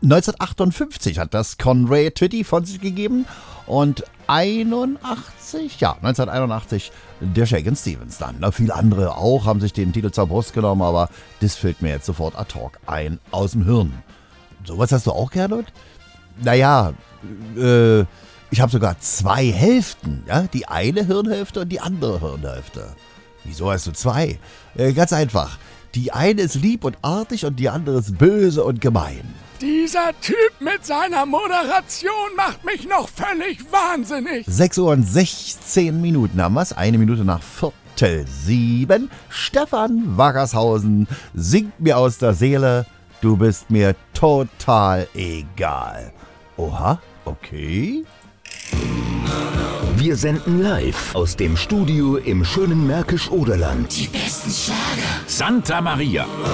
1958 hat das Conway Twitty von sich gegeben und 1981 der Shakin' Stevens dann. Viele andere auch haben sich den Titel zur Brust genommen, aber das fällt mir jetzt sofort ad hoc ein aus dem Hirn. Sowas hast du auch, Gernot? Naja, ich habe sogar 2 Hälften, ja? Die eine Hirnhälfte und die andere Hirnhälfte. Wieso hast du 2? Ganz einfach. Die eine ist lieb und artig und die andere ist böse und gemein. Dieser Typ mit seiner Moderation macht mich noch völlig wahnsinnig. 6 Uhr und 16 Minuten haben wir's. 1 Minute nach 6:45. Stefan Wackershausen singt mir aus der Seele: Du bist mir total egal. Oha, okay. Wir senden live aus dem Studio im schönen Märkisch-Oderland. Die besten Schlager. Santa Maria.